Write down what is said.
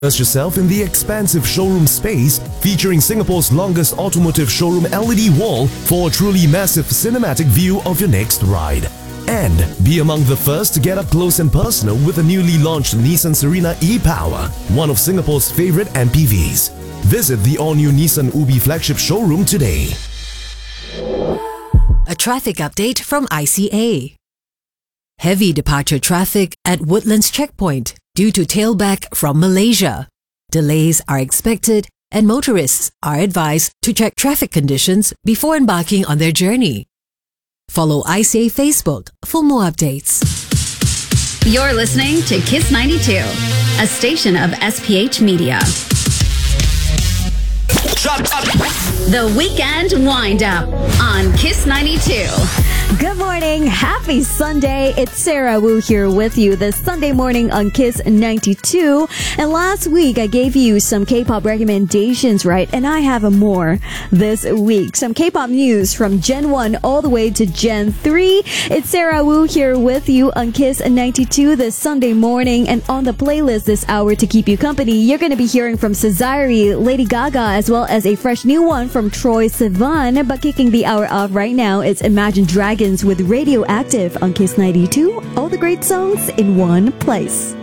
Immerse yourself in the expansive showroom space featuring Singapore's longest automotive showroom LED wall for a truly massive cinematic view of your next ride. And be among the first to get up close and personal with the newly launched Nissan Serena e-Power, one of Singapore's favorite MPVs. Visit the all-new Nissan Ubi flagship showroom today. A traffic update from ICA. Heavy departure traffic at Woodlands Checkpoint due to tailback from Malaysia. Delays are expected and motorists are advised to check traffic conditions before embarking on their journey. Follow ICA Facebook for more updates. You're listening to Kiss 92, a station of SPH Media. The Weekend Wind-Up on Kiss 92. Good morning. Happy Sunday. It's Sarah Wu here with you this Sunday morning on Kiss 92. And last week I gave you some K-pop recommendations, right? And I have more this week. Some K-pop news from Gen 1 all the way to Gen 3. It's Sarah Wu here with you on Kiss 92 this Sunday morning. And on the playlist this hour to keep you company, you're going to be hearing from Cesari, Lady Gaga, as well as a fresh new one from Troye Sivan. But kicking the hour off right now, it's Imagine Dragons with Radioactive on Kiss 92. All the great songs in one place.